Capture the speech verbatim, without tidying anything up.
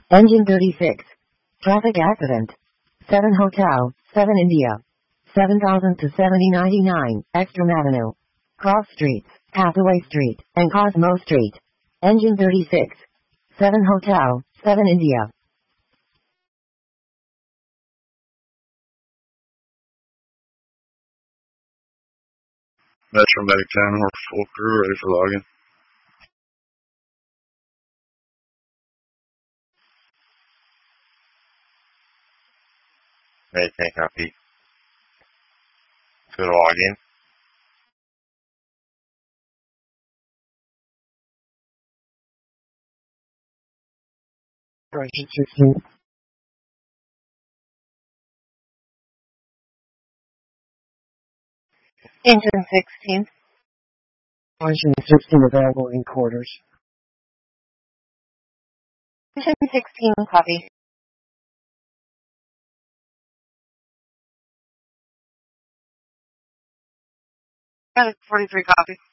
Engine thirty-six. Traffic accident. seven Hotel, seven India. seven thousand to seventy ninety-nine, Ekstrom Avenue. Cross Streets, Hathaway Street, and Cosmo Street. Engine thirty-six. seven Hotel, seven India. Metro Medic ten, we're full crew, ready for login. Medic ten, copy. Go to login. Engine sixteen. Engine sixteen. Engine sixteen available in quarters. Engine sixteen, copy. Medic forty-three, copy.